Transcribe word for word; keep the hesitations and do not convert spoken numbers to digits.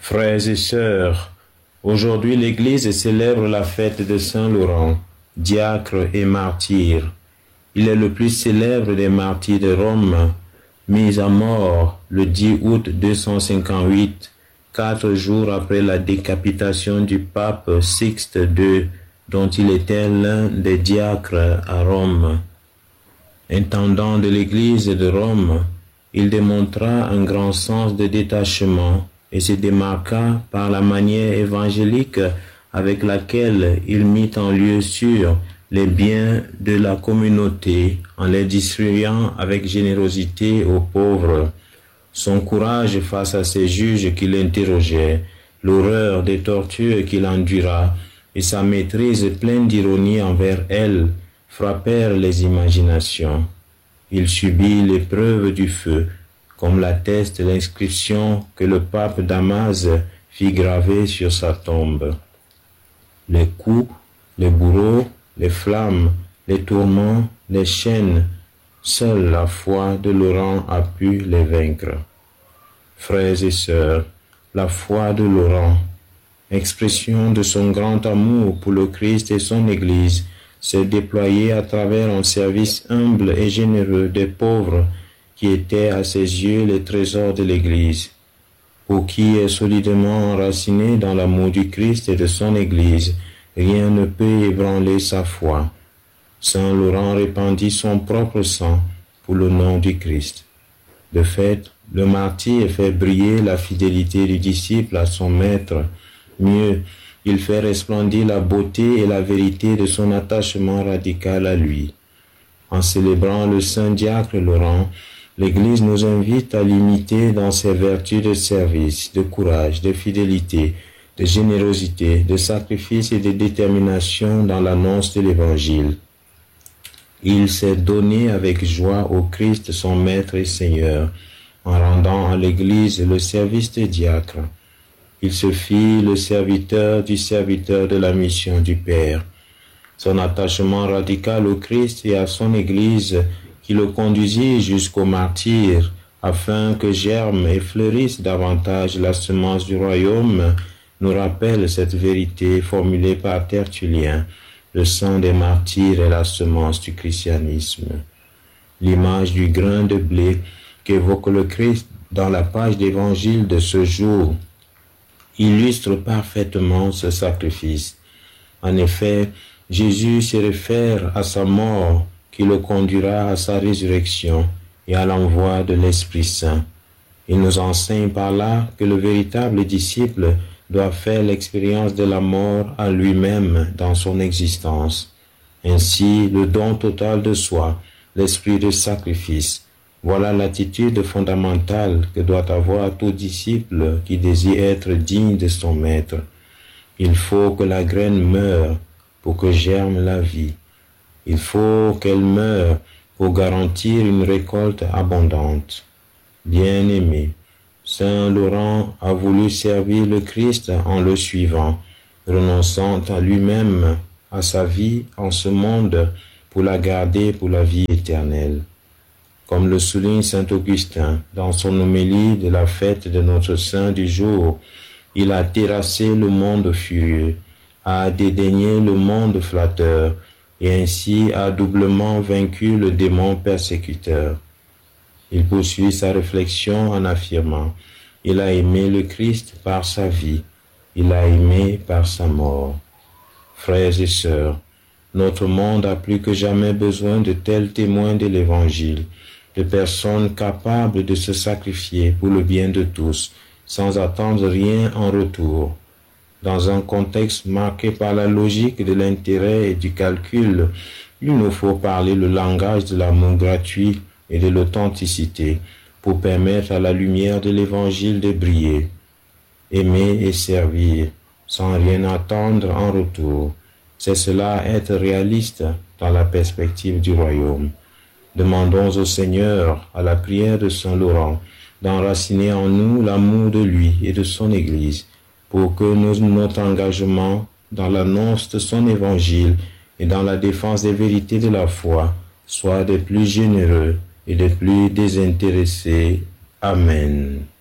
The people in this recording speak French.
Frères et sœurs, aujourd'hui l'Église célèbre la fête de Saint Laurent, diacre et martyr. Il est le plus célèbre des martyrs de Rome, mis à mort le dix août deux cent cinquante-huit, quatre jours après la décapitation du pape Sixte deux, dont il était l'un des diacres à Rome. Intendant de l'Église de Rome, il démontra un grand sens de détachement et se démarqua par la manière évangélique avec laquelle il mit en lieu sûr les biens de la communauté en les distribuant avec générosité aux pauvres. Son courage face à ces juges qui l'interrogeaient, l'horreur des tortures qu'il endura et sa maîtrise pleine d'ironie envers elles frappèrent les imaginations. Il subit l'épreuve du feu, comme l'atteste l'inscription que le pape Damas fit graver sur sa tombe. Les coups, les bourreaux, les flammes, les tourments, les chaînes, seule la foi de Laurent a pu les vaincre. Frères et sœurs, la foi de Laurent, expression de son grand amour pour le Christ et son Église, s'est déployée à travers un service humble et généreux des pauvres qui étaient à ses yeux les trésors de l'Église. Pour qui est solidement enraciné dans l'amour du Christ et de son Église, rien ne peut ébranler sa foi. Saint Laurent répandit son propre sang pour le nom du Christ. De fait, le martyr fait briller la fidélité du disciple à son maître. Mieux, il fait resplendir la beauté et la vérité de son attachement radical à lui. En célébrant le saint diacre Laurent, l'Église nous invite à l'imiter dans ses vertus de service, de courage, de fidélité, de générosité, de sacrifice et de détermination dans l'annonce de l'Évangile. Il s'est donné avec joie au Christ son Maître et Seigneur, en rendant à l'Église le service de diacre. Il se fit le serviteur du serviteur de la mission du Père. Son attachement radical au Christ et à son Église qui le conduisit jusqu'au martyre, afin que germe et fleurisse davantage la semence du royaume, nous rappelle cette vérité formulée par Tertullien: le sang des martyrs est la semence du christianisme. L'image du grain de blé qu'évoque le Christ dans la page d'évangile de ce jour illustre parfaitement ce sacrifice. En effet, Jésus se réfère à sa mort qui le conduira à sa résurrection et à l'envoi de l'Esprit Saint. Il nous enseigne par là que le véritable disciple doit faire l'expérience de la mort à lui-même dans son existence. Ainsi, le don total de soi, l'esprit de sacrifice, voilà l'attitude fondamentale que doit avoir tout disciple qui désire être digne de son maître. Il faut que la graine meure pour que germe la vie. Il faut qu'elle meure pour garantir une récolte abondante. Bien-aimé, Saint Laurent a voulu servir le Christ en le suivant, renonçant à lui-même, à sa vie en ce monde, pour la garder pour la vie éternelle. Comme le souligne saint Augustin dans son homélie de la fête de notre saint du jour, il a terrassé le monde furieux, a dédaigné le monde flatteur, et ainsi a doublement vaincu le démon persécuteur. Il poursuit sa réflexion en affirmant: il a aimé le Christ par sa vie, il a aimé par sa mort. Frères et sœurs, notre monde a plus que jamais besoin de tels témoins de l'Évangile, de personnes capables de se sacrifier pour le bien de tous, sans attendre rien en retour. Dans un contexte marqué par la logique de l'intérêt et du calcul, il nous faut parler le langage de l'amour gratuit et de l'authenticité pour permettre à la lumière de l'Évangile de briller. Aimer et servir, sans rien attendre en retour, c'est cela être réaliste dans la perspective du royaume. Demandons au Seigneur, à la prière de Saint Laurent, d'enraciner en nous l'amour de lui et de son Église, pour que nous, notre engagement dans l'annonce de son Évangile et dans la défense des vérités de la foi soit des plus généreux et des plus désintéressés. Amen.